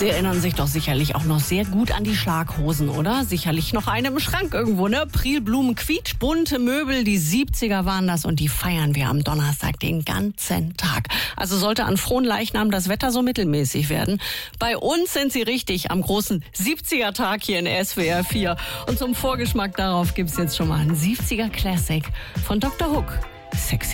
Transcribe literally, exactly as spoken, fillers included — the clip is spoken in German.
Sie erinnern sich doch sicherlich auch noch sehr gut an die Schlaghosen, oder? Sicherlich noch eine im Schrank irgendwo, ne? Prilblumen, quietschbunte Möbel, die siebziger waren das und die feiern wir am Donnerstag den ganzen Tag. Also sollte an Fronleichnam das Wetter so mittelmäßig werden. Bei uns sind sie richtig am großen siebziger-Tag hier in S W R vier. Und zum Vorgeschmack darauf gibt's jetzt schon mal einen siebziger Classic von Doktor Hook. Sexy.